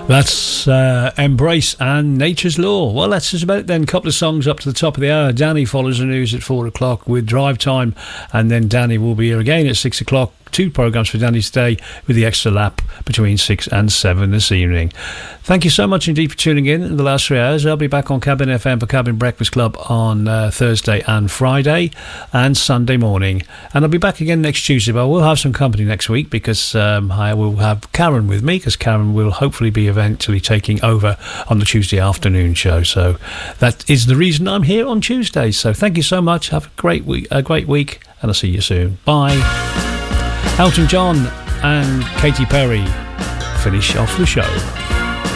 That's Embrace and Nature's Law. Well, that's just about then. A couple of songs up to the top of the hour. Danny follows the news at 4 o'clock with Drive Time, and then Danny will be here again at 6 o'clock. 2 programmes for Danny today with the extra lap between 6 and 7 this evening. Thank you so much indeed for tuning in the last 3 hours. I'll be back on Cabin FM for Cabin Breakfast Club on Thursday and Friday and Sunday morning. And I'll be back again next Tuesday, but we'll have some company next week because I will have Karen with me, because Karen will hopefully be eventually taking over on the Tuesday afternoon show. So that is the reason I'm here on Tuesday. So thank you so much. Have a great week, and I'll see you soon. Bye. Elton John and Katy Perry finish off the show.